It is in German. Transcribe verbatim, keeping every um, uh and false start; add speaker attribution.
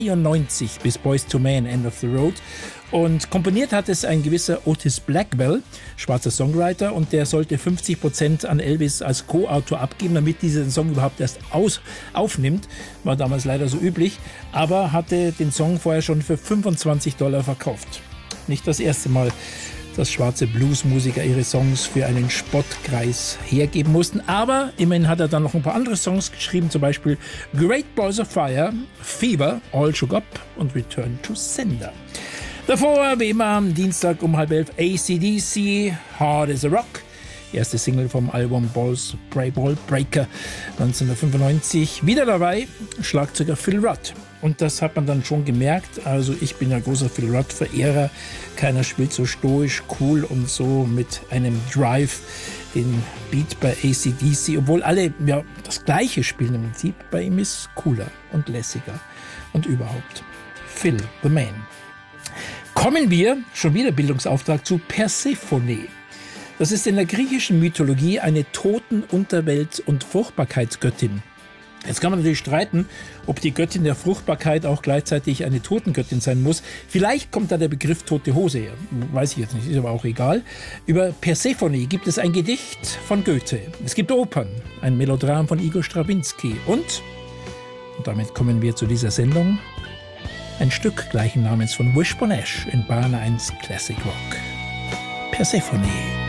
Speaker 1: neunzig bis Boyz two Men, End of the Road. Und komponiert hat es ein gewisser Otis Blackwell, schwarzer Songwriter, und der sollte fünfzig Prozent an Elvis als Co-Autor abgeben, damit dieser den Song überhaupt erst aus, aufnimmt. War damals leider so üblich, aber hatte den Song vorher schon für fünfundzwanzig Dollar verkauft. Nicht das erste Mal, dass schwarze Bluesmusiker ihre Songs für einen Spottkreis hergeben mussten. Aber immerhin hat er dann noch ein paar andere Songs geschrieben, zum Beispiel Great Balls of Fire, Fever, All Shook Up und Return to Sender. Davor, wie immer, am Dienstag um halb elf A C D C, Hard as a Rock. Erste Single vom Album Balls, Ball Breaker neunzehnhundertfünfundneunzig. Wieder dabei Schlagzeuger Phil Rudd. Und das hat man dann schon gemerkt. Also ich bin ja großer Phil Rudd-Verehrer. Keiner spielt so stoisch, cool und so mit einem Drive den Beat bei A C D C. Obwohl alle ja das Gleiche spielen im Prinzip. Bei ihm ist cooler und lässiger. Und überhaupt. Phil, the Man. Kommen wir, schon wieder Bildungsauftrag, zu Persephone. Das ist in der griechischen Mythologie eine Totenunterwelt- und Fruchtbarkeitsgöttin. Jetzt kann man natürlich streiten, ob die Göttin der Fruchtbarkeit auch gleichzeitig eine Totengöttin sein muss. Vielleicht kommt da der Begriff tote Hose her. Weiß ich jetzt nicht, ist aber auch egal. Über Persephone gibt es ein Gedicht von Goethe. Es gibt Opern, ein Melodram von Igor Strawinski. Und, und damit kommen wir zu dieser Sendung, ein Stück gleichen Namens von Wishbone Ash in Bayern eins Classic Rock. Persephone.